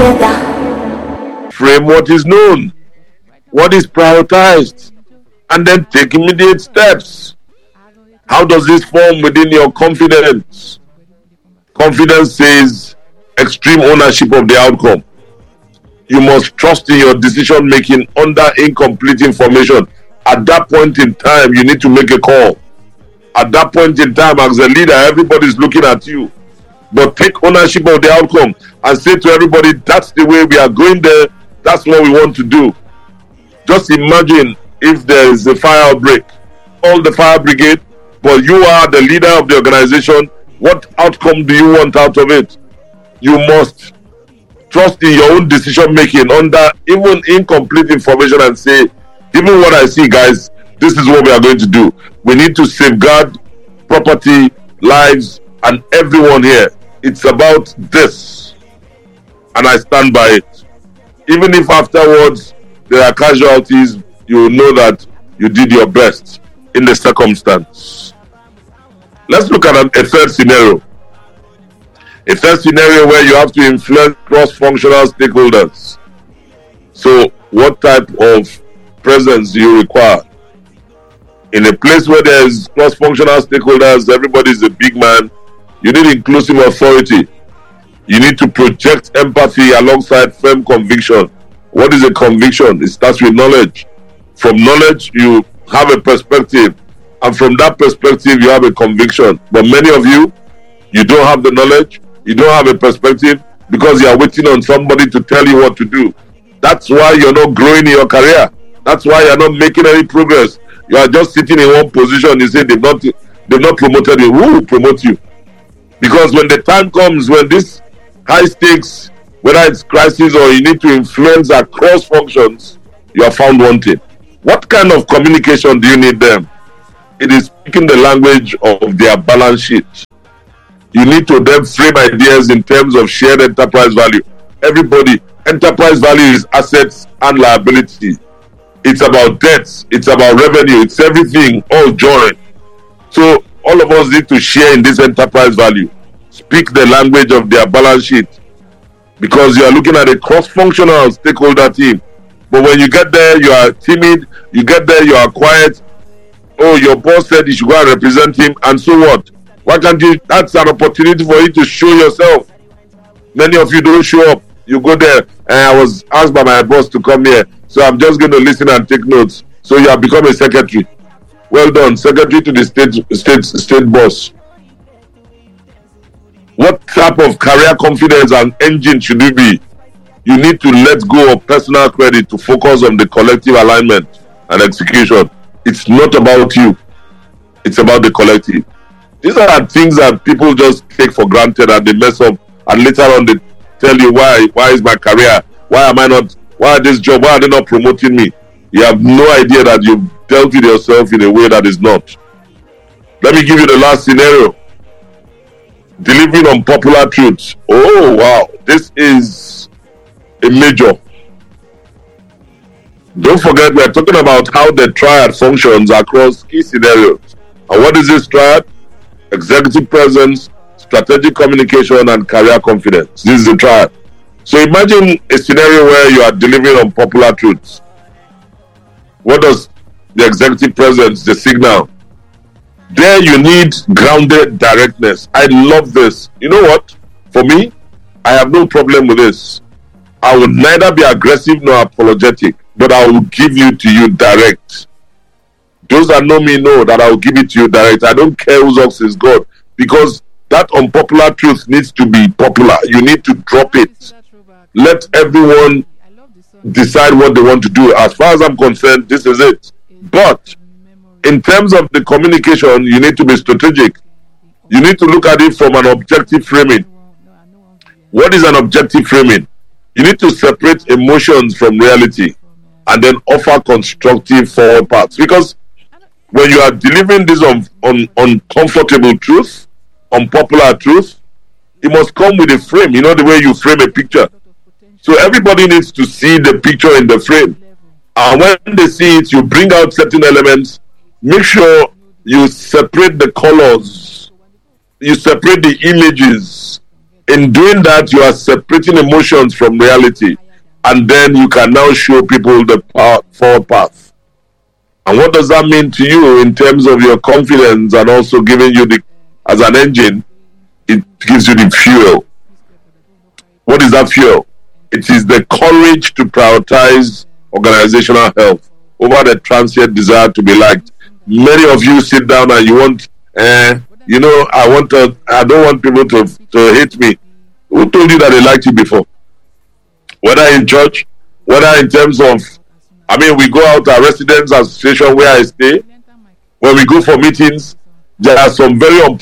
Frame what is known, what is prioritized, and then take immediate steps. How does this form within your confidence? Confidence says extreme ownership of the outcome. You must trust in your decision making under incomplete information. At that point in time, you need to make a call. At that point in time, as a leader, everybody's looking at you. But take ownership of the outcome and say to everybody, that's the way we are going there. That's what we want to do. Just imagine if there is a fire outbreak, all the fire brigade, but you are the leader of the organization. What outcome do you want out of it? You must trust in your own decision making under even incomplete information and say, even what I see, guys, this is what we are going to do. We need to safeguard property, lives, and everyone here. It's about this. And I stand by it. Even if afterwards there are casualties, you will know that you did your best in the circumstance. Let's look at a third scenario. A third scenario where you have to influence cross-functional stakeholders. So, what type of presence do you require? In a place where there is cross-functional stakeholders, everybody is a big man, you need inclusive authority. You need to project empathy alongside firm conviction. What is a conviction? It starts with knowledge. From knowledge, you have a perspective. And from that perspective, you have a conviction. But many of you, you don't have the knowledge, you don't have a perspective because you are waiting on somebody to tell you what to do. That's why you're not growing in your career. That's why you're not making any progress. You are just sitting in one position. You say they've not promoted you. Who will promote you? Because when the time comes, when this high stakes, whether it's crisis or you need to influence across functions, you are found wanting. What kind of communication do you need them? It is speaking the language of their balance sheet. You need to then frame ideas in terms of shared enterprise value. Everybody, enterprise value is assets and liability. It's about debts, it's about revenue, it's everything, all joined. So all of us need to share in this enterprise value. Speak the language of their balance sheet. Because you are looking at a cross-functional stakeholder team. But when you get there, you are timid. You get there, you are quiet. Oh, your boss said you should go and represent him. And so what? Why can't you? That's an opportunity for you to show yourself. Many of you don't show up. You go there, and I was asked by my boss to come here. So I'm just going to listen and take notes. So you have become a secretary. Well done. Secretary to the state boss. What type of career confidence and engine should you be? You need to let go of personal credit to focus on the collective alignment and execution. It's not about you. It's about the collective. These are things that people just take for granted and they mess up. And later on they tell you, why is my career? Why this job? Why are they not promoting me? You have no idea that you've dealt with yourself in a way that is not. Let me give you the last scenario. Delivering unpopular truths. Oh, wow. This is a major. Don't forget, we are talking about how the triad functions across key scenarios. And what is this triad? Executive presence, strategic communication, and career confidence. This is the triad. So imagine a scenario where you are delivering unpopular truths. What does the executive presence, the signal? There you need grounded directness. I love this. You know what? For me, I have no problem with this. I will neither be aggressive nor apologetic, but I will give you to you direct. Those that know me know that I will give it to you direct. I don't care whose ox is God, because that unpopular truth needs to be popular. You need to drop it. Let everyone decide what they want to do. As far as I'm concerned, this is it. But in terms of the communication, you need to be strategic. You need to look at it from an objective framing. What is an objective framing? You need to separate emotions from reality and then offer constructive forward paths. Because when you are delivering this uncomfortable truth, unpopular truth, it must come with a frame. You know the way you frame a picture. So everybody needs to see the picture in the frame. And when they see it, you bring out certain elements. Make sure you separate the colors. You separate the images. In doing that, you are separating emotions from reality, and then you can now show people the forward path. And what does that mean to you in terms of your confidence, and also giving you the, as an engine, it gives you the fuel. What is that fuel? It is the courage to prioritize organizational health over the transient desire to be liked. Many of you sit down and you want, I don't want people to hate me. Who told you that they liked you before? Whether in church, whether in terms of, we go out our residents association where I stay. When we go for meetings, there are some very